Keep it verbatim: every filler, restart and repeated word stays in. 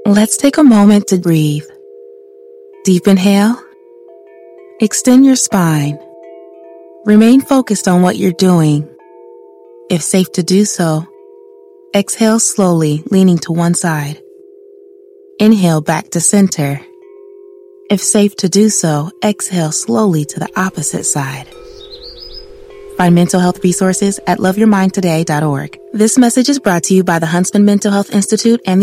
Let's take a moment to breathe. Deep inhale. Extend your spine. Remain focused on what you're doing. If safe to do so, exhale slowly, leaning to one side. Inhale back to center. If safe to do so, exhale slowly to the opposite side. Find mental health resources at love your mind today dot org. This message is brought to you by the Huntsman Mental Health Institute and the